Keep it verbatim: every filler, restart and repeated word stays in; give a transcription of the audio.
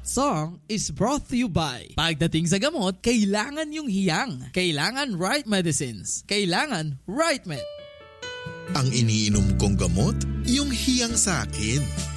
That song is brought to you by pagdating sa gamot, kailangan yung hiyang. Kailangan right medicines. Kailangan right med. Ang iniinom kong gamot, yung hiyang sa akin.